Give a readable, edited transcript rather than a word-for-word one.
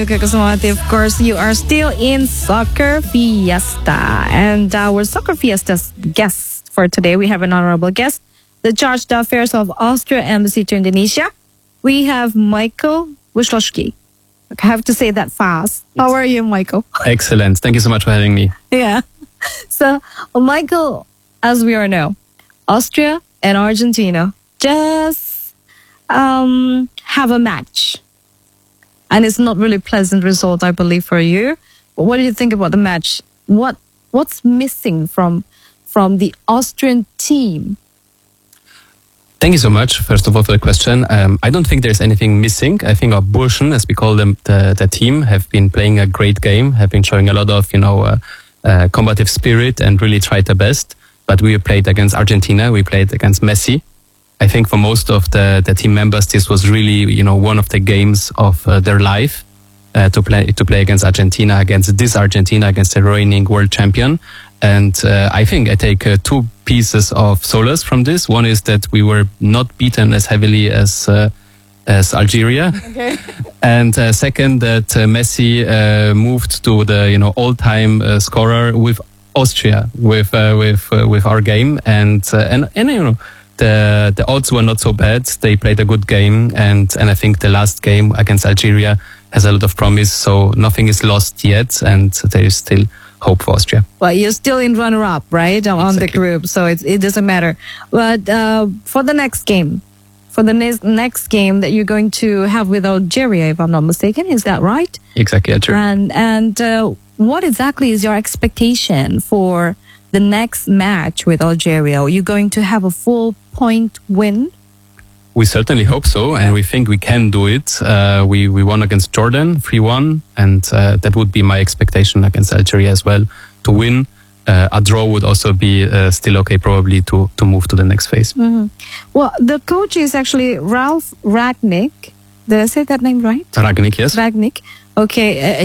Nuka Kusumati. Of course, you are still in Soccer Fiesta. And our Soccer Fiesta's guest for today, we have an honorable guest, the Chargé d'Affaires of Austria Embassy to Indonesia. We have Michael Wyszkowski. I have to say that fast. How are you, Michael? Excellent. Thank you so much for having me. Yeah. So, Michael, as we all know, Austria and Argentina just have a match. And it's not really pleasant result, I believe, for you. But what do you think about the match? What's missing from the Austrian team? Thank you so much, first of all, for the question. I don't think there's anything missing. I think our Burschen, as we call them, the team, have been playing a great game, have been showing a lot of, combative spirit and really tried their best. But we played against Argentina. We played against Messi. I think for most of the team members, this was really, one of the games of their life to play against Argentina, against the reigning world champion. And I think I take two pieces of solace from this. One is that we were not beaten as heavily as Algeria. Okay. And second, that Messi moved to the all-time scorer with Austria, with our game, and the odds were not so bad. They played a good game, and I think the last game against Algeria has a lot of promise. So nothing is lost yet, and there is still hope for Austria. Well, you're still in runner-up, right, on the group, so it doesn't matter. But for the next game, next game that you're going to have with Algeria, if I'm not mistaken, is that right? Exactly, true. And what exactly is your expectation for the next match with Algeria? Are you going to have a full point win? We certainly hope so, and we think we can do it. We won against Jordan 3-1, and that would be my expectation against Algeria as well, to win. A draw would also be still okay, probably, to move to the next phase. Mm-hmm. Well, the coach is actually Ralf Rangnick. Did I say that name right? Rangnick, yes. Rangnick. Okay.